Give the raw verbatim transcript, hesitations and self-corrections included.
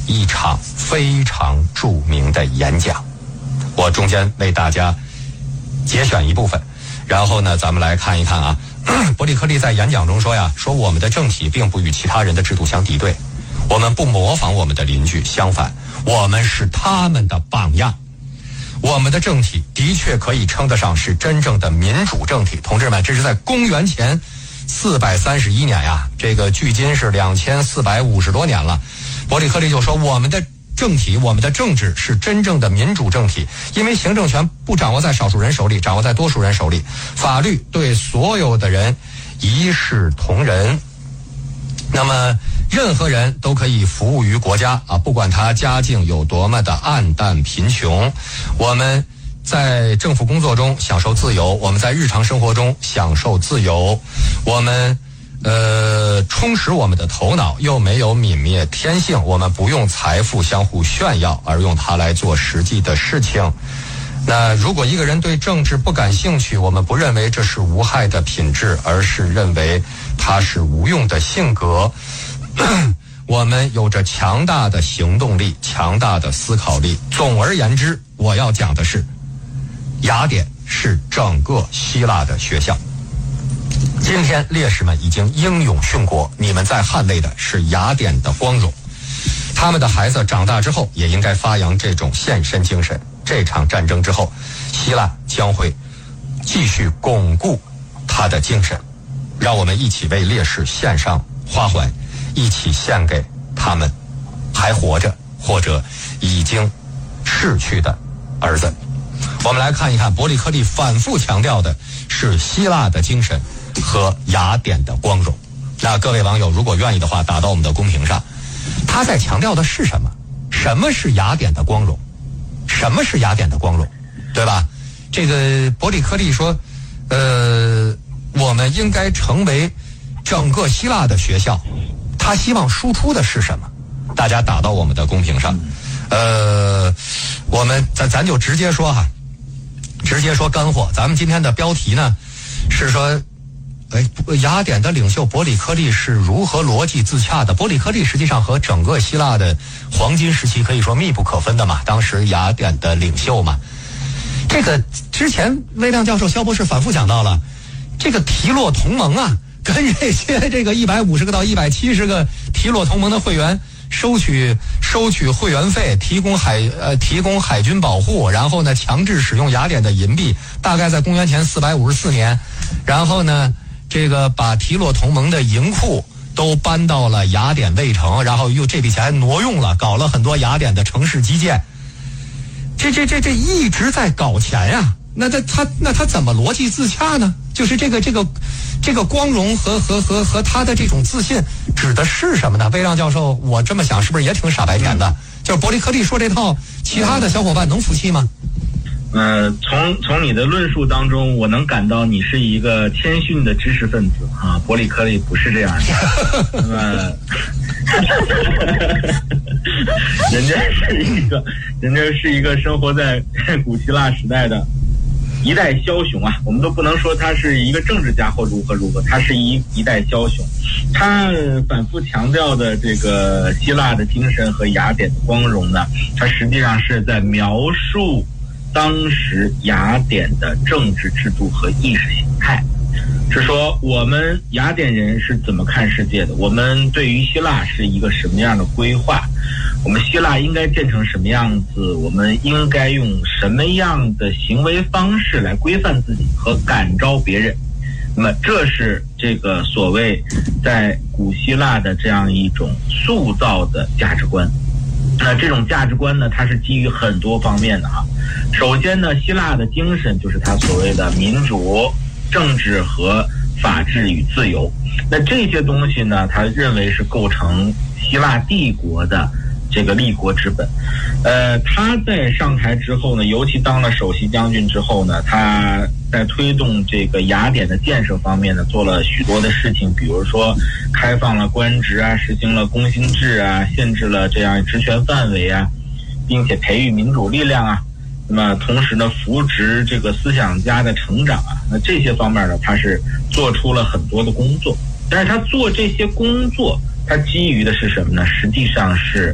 一场非常著名的演讲。我中间为大家节选一部分，然后呢，咱们来看一看啊。伯里克利在演讲中说呀，说我们的政体并不与其他人的制度相敌对，我们不模仿我们的邻居，相反，我们是他们的榜样。我们的政体的确可以称得上是真正的民主政体。同志们，这是在公元前四百三十一年呀，这个距今是两千四百五十多年了。伯里克利就说，我们的政体，我们的政治是真正的民主政体，因为行政权不掌握在少数人手里，掌握在多数人手里，法律对所有的人一视同仁。那么任何人都可以服务于国家啊，不管他家境有多么的暗淡贫穷。我们在政府工作中享受自由，我们在日常生活中享受自由，我们呃，充实我们的头脑，又没有泯灭天性。我们不用财富相互炫耀，而用它来做实际的事情。那如果一个人对政治不感兴趣，我们不认为这是无害的品质，而是认为它是无用的性格。我们有着强大的行动力，强大的思考力。总而言之，我要讲的是，雅典是整个希腊的学校。今天烈士们已经英勇殉国，你们在捍卫的是雅典的光荣。他们的孩子长大之后也应该发扬这种献身精神。这场战争之后，希腊将会继续巩固他的精神。让我们一起为烈士献上花环，一起献给他们还活着或者已经逝去的儿子。我们来看一看，伯里克利反复强调的是希腊的精神和雅典的光荣。那各位网友如果愿意的话，打到我们的公屏上，他在强调的是什么？什么是雅典的光荣？什么是雅典的光荣？对吧？这个伯里克利说，呃，我们应该成为整个希腊的学校。他希望输出的是什么？大家打到我们的公屏上。呃，我们咱咱就直接说哈，直接说干货。咱们今天的标题呢是说，哎，雅典的领袖伯里克利是如何逻辑自洽的？伯里克利实际上和整个希腊的黄金时期可以说密不可分的嘛，当时雅典的领袖嘛。这个之前微亮教授、肖博士反复讲到了，这个提洛同盟啊，跟这些这个一百五十个到一百七十个提洛同盟的会员收取收取会员费，提供海呃提供海军保护，然后呢强制使用雅典的银币，大概在公元前四百五十四年，然后呢这个把提洛同盟的银库都搬到了雅典卫城，然后又这笔钱还挪用了，搞了很多雅典的城市基建。这这这这一直在搞钱呀、啊，那他他那他怎么逻辑自洽呢？就是这个这个这个光荣和和和和他的这种自信指的是什么呢？微亮教授，我这么想是不是也挺傻白甜的？就是伯里克利说这套，其他的小伙伴能服气吗？ 呃，从从你的论述当中，我能感到你是一个谦逊的知识分子啊。伯里克利不是这样的，那么人家是一个，人家是一个生活在古希腊时代的一代枭雄啊。我们都不能说他是一个政治家或如何如何，他是一一代枭雄。他反复强调的这个希腊的精神和雅典的光荣呢，他实际上是在描述当时雅典的政治制度和意识形态，是说我们雅典人是怎么看世界的，我们对于希腊是一个什么样的规划，我们希腊应该建成什么样子，我们应该用什么样的行为方式来规范自己和感召别人。那么这是这个所谓在古希腊的这样一种塑造的价值观。那这种价值观呢，它是基于很多方面的哈。首先呢，希腊的精神就是它所谓的民主、政治和法治与自由。那这些东西呢，他认为是构成希腊帝国的这个立国之本。呃，他在上台之后呢，尤其当了首席将军之后呢，他在推动这个雅典的建设方面呢，做了许多的事情，比如说开放了官职啊，实行了公薪制啊，限制了这样职权范围啊，并且培育民主力量啊。那么同时呢，扶植这个思想家的成长啊，那这些方面呢，他是做出了很多的工作。但是他做这些工作，他基于的是什么呢？实际上是